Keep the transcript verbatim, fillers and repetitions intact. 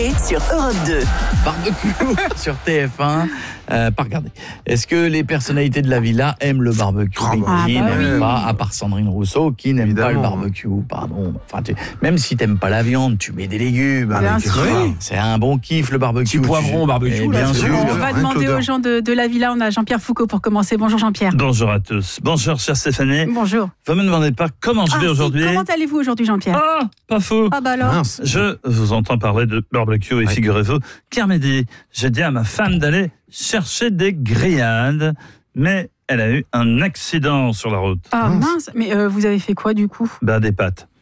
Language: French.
Coé sur Europe deux. Barbecue sur T F un. Euh, pas regarder. Est-ce que les personnalités de la villa aiment le barbecue? Ah bah, Qui ah bah n'aime oui. pas, à part Sandrine Rousseau, qui n'aime pas le Évidemment. barbecue? Pardon. Enfin, tu- même si t'aimes pas la viande, tu mets des légumes. Bien Avec- sûr. Oui. C'est un bon kiff le barbecue. Petit poivron au barbecue, Eh là, bien c'est sûr. bon. On va Rien que demander l'odeur. aux gens de, de la villa. On a Jean-Pierre Foucault pour commencer. Bonjour Jean-Pierre. Bonjour à tous. Bonjour, chère Stéphanie. Bonjour. Vous me demandez pas comment je Ah, vais si, aujourd'hui. Comment allez-vous aujourd'hui Jean-Pierre? Ah, pas faux. Ah bah alors. Mince. Je vous entends parler de barbecue et Ouais. figurez-vous qu'hier midi, j'ai dit à ma femme d'aller chercher des grillades, mais elle a eu un accident sur la route. Ah mince. mince. Mais euh, vous avez fait quoi du coup? Ben, des pâtes.